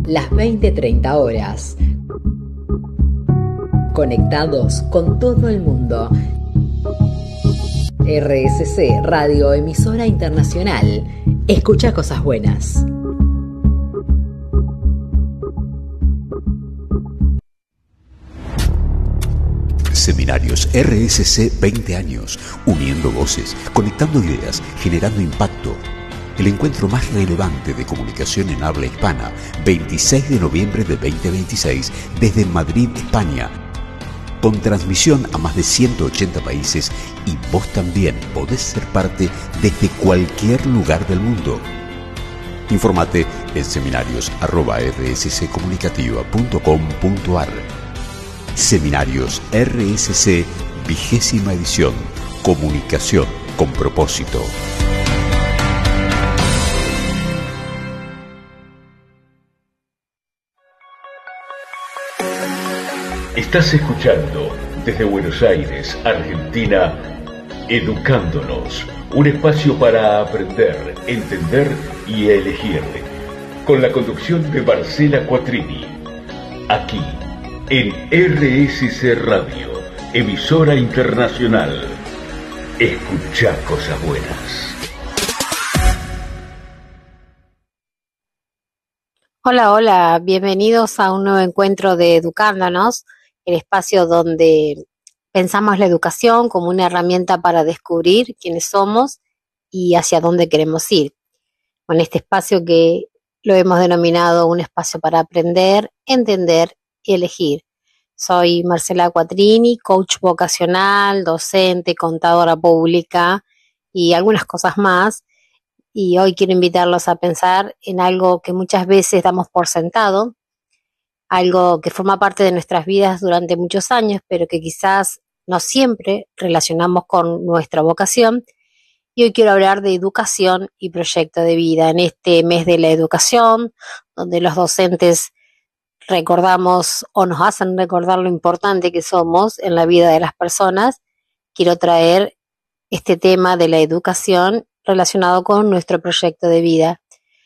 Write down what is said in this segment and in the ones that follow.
las 20:30 horas. Conectados con todo el mundo. RSC Radio Emisora Internacional. Escucha cosas buenas. Seminarios RSC 20 años, uniendo voces, conectando ideas, generando impacto. El encuentro más relevante de comunicación en habla hispana, 26 de noviembre de 2026, desde Madrid, España. Con transmisión a más de 180 países y vos también podés ser parte desde cualquier lugar del mundo. Informate en seminarios@rsccomunicativa.com.ar. Seminarios RSC, 20ª edición. Comunicación con propósito. Estás escuchando desde Buenos Aires, Argentina, Educándonos, un espacio para aprender, entender y elegir, con la conducción de Marcela Quattrini, aquí en RSC Radio, emisora internacional. Escuchá cosas buenas. Hola, hola, bienvenidos a un nuevo encuentro de Educándonos, el espacio donde pensamos la educación como una herramienta para descubrir quiénes somos y hacia dónde queremos ir. Con este espacio que lo hemos denominado un espacio para aprender, entender y elegir. Soy Marcela Quattrini, coach vocacional, docente, contadora pública y algunas cosas más. Y hoy quiero invitarlos a pensar en algo que muchas veces damos por sentado, algo que forma parte de nuestras vidas durante muchos años, pero que quizás no siempre relacionamos con nuestra vocación. Y hoy quiero hablar de educación y proyecto de vida. En este mes de la educación, donde los docentes recordamos o nos hacen recordar lo importante que somos en la vida de las personas, quiero traer este tema de la educación relacionado con nuestro proyecto de vida,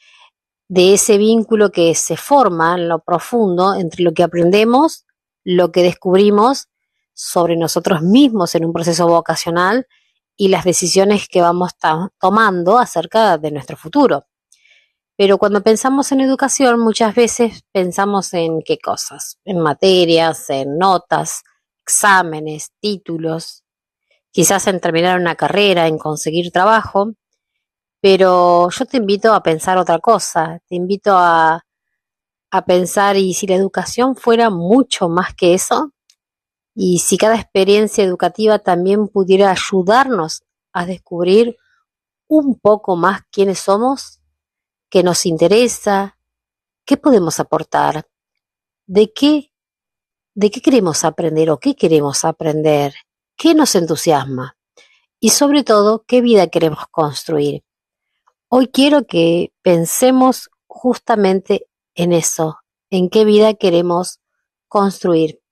de ese vínculo que se forma en lo profundo entre lo que aprendemos, lo que descubrimos sobre nosotros mismos en un proceso vocacional y las decisiones que vamos tomando acerca de nuestro futuro. Pero cuando pensamos en educación, muchas veces pensamos en qué cosas, en materias, en notas, exámenes, títulos, quizás en terminar una carrera, en conseguir trabajo. Pero yo te invito a pensar otra cosa, te invito a pensar, y si la educación fuera mucho más que eso, y si cada experiencia educativa también pudiera ayudarnos a descubrir un poco más quiénes somos, qué nos interesa, qué podemos aportar, de qué queremos aprender o qué queremos aprender, qué nos entusiasma y sobre todo qué vida queremos construir. Hoy quiero que pensemos justamente en eso, en qué vida queremos construir.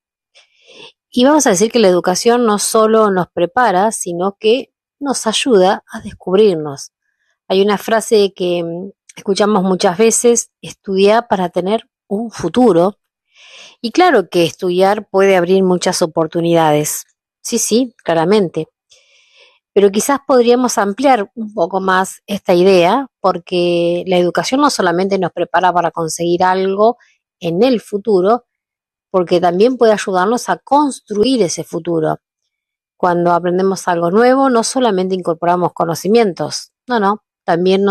Y vamos a decir que la educación no solo nos prepara, sino que nos ayuda a descubrirnos. Hay una frase que escuchamos muchas veces: estudiar para tener un futuro. Y claro que estudiar puede abrir muchas oportunidades. Sí, claramente. Pero quizás podríamos ampliar un poco más esta idea, porque la educación no solamente nos prepara para conseguir algo en el futuro, porque también puede ayudarnos a construir ese futuro. Cuando aprendemos algo nuevo, no solamente incorporamos conocimientos, también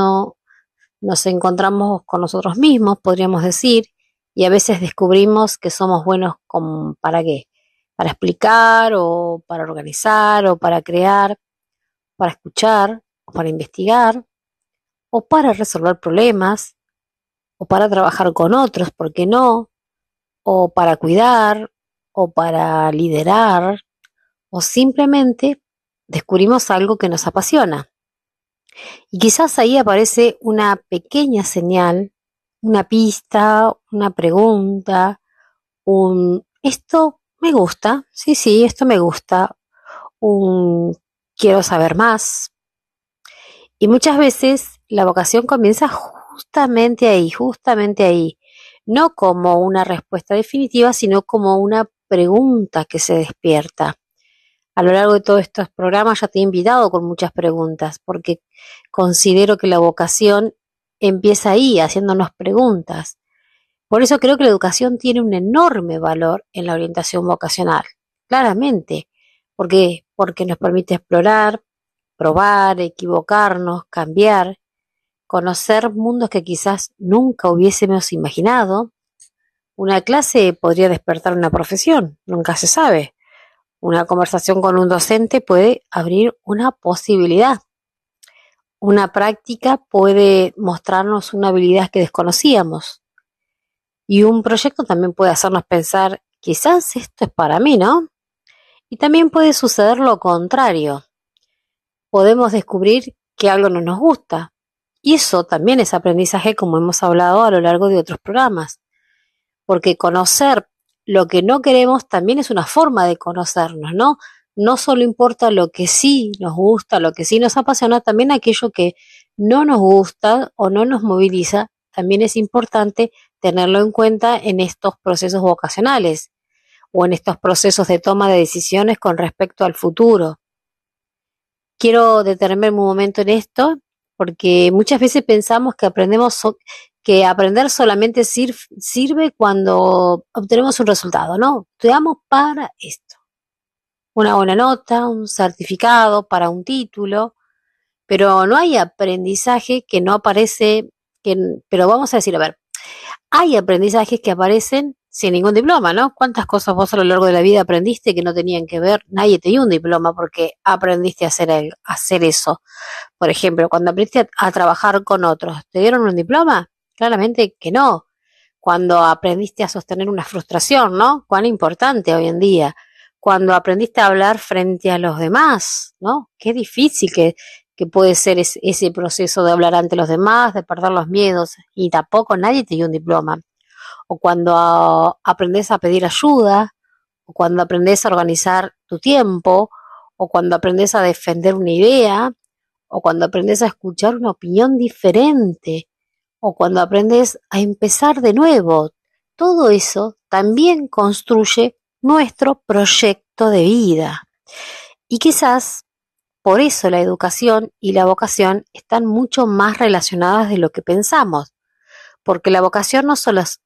nos encontramos con nosotros mismos, podríamos decir, y a veces descubrimos que somos buenos ¿para qué? Para explicar, o para organizar, o para crear, para escuchar, o para investigar, o para resolver problemas, o para trabajar con otros, ¿por qué no? O para cuidar, o para liderar, o simplemente descubrimos algo que nos apasiona. Y quizás ahí aparece una pequeña señal, una pista, una pregunta, esto me gusta, sí, esto me gusta, quiero saber más. Y muchas veces la vocación comienza justamente ahí. no como una respuesta definitiva, sino como una pregunta que se despierta. A lo largo de todos estos programas ya te he invitado con muchas preguntas, porque considero que la vocación empieza ahí, haciéndonos preguntas. Por eso creo que la educación tiene un enorme valor en la orientación vocacional, claramente. ¿Por qué? Porque nos permite explorar, probar, equivocarnos, cambiar, conocer mundos que quizás nunca hubiésemos imaginado. Una clase podría despertar una profesión, nunca se sabe. Una conversación con un docente puede abrir una posibilidad. Una práctica puede mostrarnos una habilidad que desconocíamos. Y un proyecto también puede hacernos pensar, quizás esto es para mí, ¿no? Y también puede suceder lo contrario. Podemos descubrir que algo no nos gusta. Y eso también es aprendizaje, como hemos hablado a lo largo de otros programas. Porque conocer lo que no queremos también es una forma de conocernos, ¿no? No solo importa lo que sí nos gusta, lo que sí nos apasiona, también aquello que no nos gusta o no nos moviliza, también es importante tenerlo en cuenta en estos procesos vocacionales o en estos procesos de toma de decisiones con respecto al futuro. Quiero detenerme un momento en esto porque muchas veces pensamos que que aprender solamente sirve cuando obtenemos un resultado, ¿no? Estudiamos para esto. Una buena nota, un certificado para un título, pero no hay aprendizaje que no aparece, pero vamos a decir, a ver, hay aprendizajes que aparecen sin ningún diploma, ¿no? ¿Cuántas cosas vos a lo largo de la vida aprendiste que no tenían que ver? Nadie te dio un diploma porque aprendiste a hacer eso. Por ejemplo, cuando aprendiste a trabajar con otros, ¿te dieron un diploma? Claramente que no. Cuando aprendiste a sostener una frustración, ¿no? Cuán importante hoy en día. Cuando aprendiste a hablar frente a los demás, ¿no? Qué difícil que puede ser ese proceso de hablar ante los demás, de perder los miedos, y tampoco nadie te dio un diploma. O cuando aprendes a pedir ayuda, o cuando aprendes a organizar tu tiempo, o cuando aprendes a defender una idea, o cuando aprendes a escuchar una opinión diferente, o cuando aprendes a empezar de nuevo. Todo eso también construye nuestro proyecto de vida. Y quizás por eso la educación y la vocación están mucho más relacionadas de lo que pensamos, porque la vocación no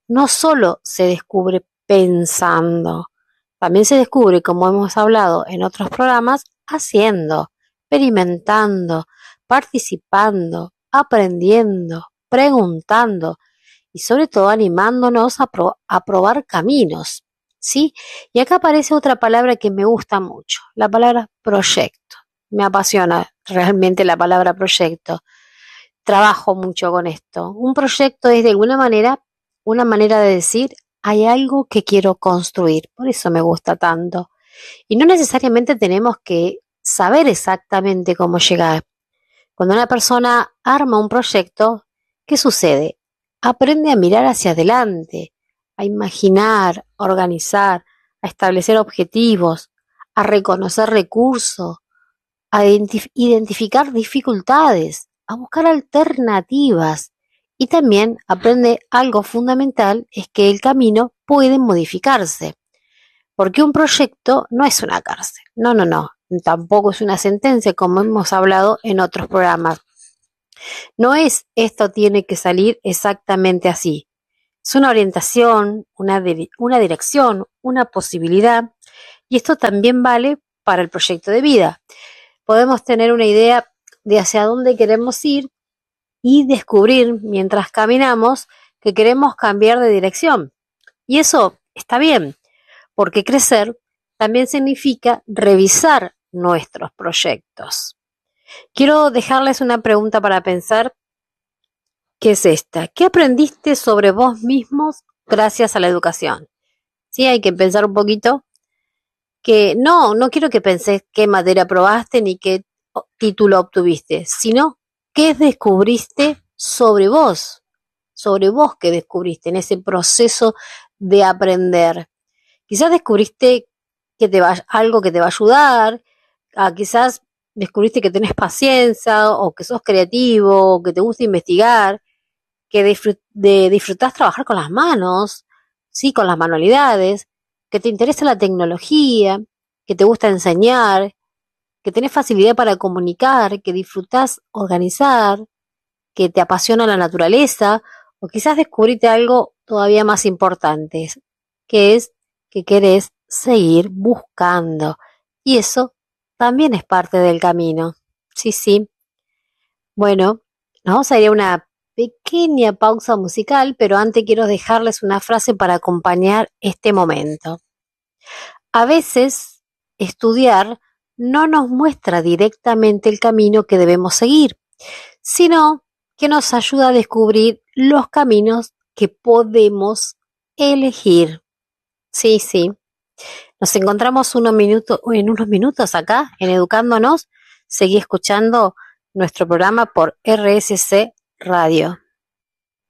solo se descubre pensando, también se descubre, como hemos hablado en otros programas, haciendo, experimentando, participando, aprendiendo, preguntando y sobre todo animándonos a probar caminos, ¿sí? Y acá aparece otra palabra que me gusta mucho, la palabra proyecto. Me apasiona realmente la palabra proyecto. Trabajo mucho con esto. Un proyecto es de alguna manera una manera de decir, hay algo que quiero construir, por eso me gusta tanto. Y no necesariamente tenemos que saber exactamente cómo llegar. Cuando una persona arma un proyecto, ¿qué sucede? Aprende a mirar hacia adelante, a imaginar, a organizar, a establecer objetivos, a reconocer recursos, a identificar dificultades, a buscar alternativas, y también aprende algo fundamental, es que el camino puede modificarse, porque un proyecto no es una cárcel, no, tampoco es una sentencia como hemos hablado en otros programas. No es esto tiene que salir exactamente así, es una orientación, una dirección, una posibilidad, y esto también vale para el proyecto de vida. Podemos tener una idea de hacia dónde queremos ir y descubrir mientras caminamos que queremos cambiar de dirección. Y eso está bien, porque crecer también significa revisar nuestros proyectos. Quiero dejarles una pregunta para pensar, que es esta. ¿Qué aprendiste sobre vos mismos gracias a la educación? Sí, hay que pensar un poquito. Que no quiero que penses qué materia aprobaste ni qué título obtuviste, sino qué descubriste sobre vos que descubriste en ese proceso de aprender. Quizás descubriste algo que te va a ayudar, quizás descubriste que tenés paciencia, o que sos creativo, o que te gusta investigar. que disfrutás trabajar con las manos, sí, con las manualidades, que te interesa la tecnología, que te gusta enseñar, que tenés facilidad para comunicar, que disfrutás organizar, que te apasiona la naturaleza, o quizás descubriste algo todavía más importante, que es que querés seguir buscando. Y eso también es parte del camino. Sí, sí. Bueno, nos vamos a ir a una pequeña pausa musical, pero antes quiero dejarles una frase para acompañar este momento. A veces, estudiar no nos muestra directamente el camino que debemos seguir, sino que nos ayuda a descubrir los caminos que podemos elegir. Sí, sí. Nos encontramos en unos minutos acá en Educándonos. Seguí escuchando nuestro programa por RSC Radio.